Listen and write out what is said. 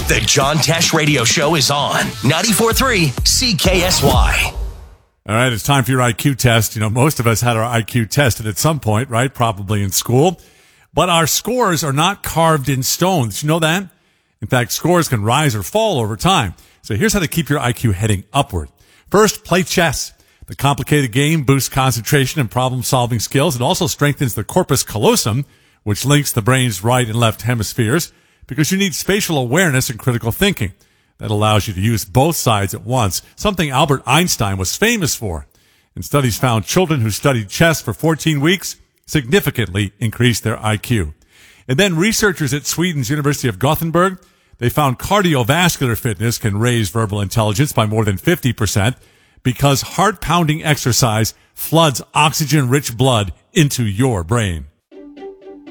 The John Tesh Radio Show is on 94.3 CKSY. All right, it's time for your IQ test. You know, most of us had our IQ tested at some point, right? Probably in school. But our scores are not carved in stone. Did you know that? In fact, scores can rise or fall over time. So here's how to keep your IQ heading upward. First, play chess. The complicated game boosts concentration and problem-solving skills. It also strengthens the corpus callosum, which links the brain's right and left hemispheres, because you need spatial awareness and critical thinking. That allows you to use both sides at once, something Albert Einstein was famous for. And studies found children who studied chess for 14 weeks significantly increased their IQ. And then researchers at Sweden's University of Gothenburg, they found cardiovascular fitness can raise verbal intelligence by more than 50% because heart-pounding exercise floods oxygen-rich blood into your brain.